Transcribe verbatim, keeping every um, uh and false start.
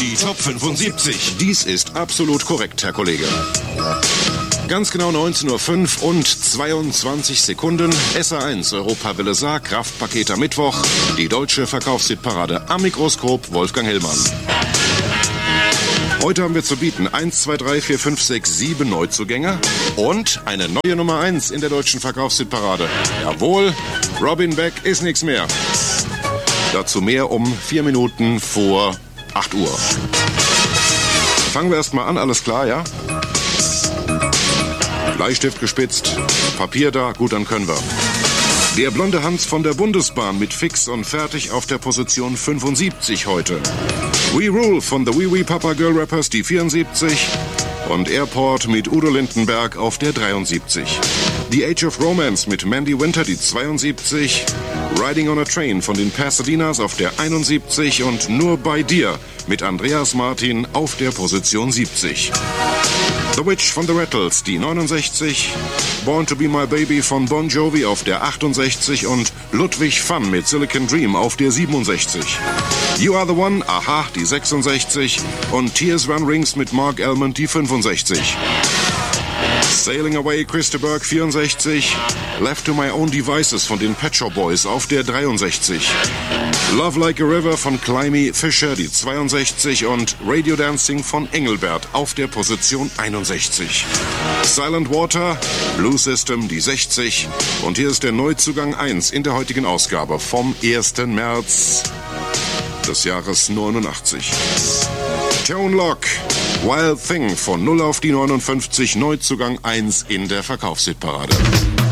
Die Top fünfundsiebzig. Dies ist absolut korrekt, Herr Kollege. Ganz genau neunzehn Uhr fünf und zweiundzwanzig Sekunden. S A eins, Europawelle Saar, Kraftpaket am Mittwoch. Die deutsche Verkaufshitparade am Mikroskop, Wolfgang Hellmann. Heute haben wir zu bieten eins, zwei, drei, vier, fünf, sechs, sieben Neuzugänge und eine neue Nummer eins in der deutschen Verkaufshitparade. Jawohl, Robin Beck ist nichts mehr. Dazu mehr um vier Minuten vor acht Uhr. Fangen wir erstmal an, alles klar, ja? Bleistift gespitzt, Papier da, gut, dann können wir. Der blonde Hans von der Bundesbahn mit fix und fertig auf der Position fünfundsiebzig heute. We Rule von The Wee Wee Papa Girl Rappers, die vierundsiebzig. Und Airport mit Udo Lindenberg auf der dreiundsiebzig. The Age of Romance mit Mandy Winter, die zweiundsiebzig. Riding on a Train von den Pasadenas auf der einundsiebzig. Und Nur bei dir mit Andreas Martin auf der Position siebzig. The Witch von The Rattles, die neunundsechzig. Born to be my baby von Bon Jovi auf der achtundsechzig und Ludwig Fun mit Silicon Dream auf der siebenundsechzig. You Are the One, Aha, die sechsundsechzig und Tears Run Rings mit Mark Almond, die fünfundsechzig. Sailing Away, Christa Burke, vierundsechzig. Left to My Own Devices von den Pet Shop Boys auf der dreiundsechzig. Love Like a River von Climby Fisher, die zweiundsechzig und Radio Dancing von Engelbert auf der Position einundsechzig. Silent Water, Blue System, die sechzig und hier ist der Neuzugang eins in der heutigen Ausgabe vom ersten März des Jahres neunundachtzig. Tone Lock, Wild Thing von null auf die neunundfünfzig, Neuzugang eins in der Verkaufshitparade.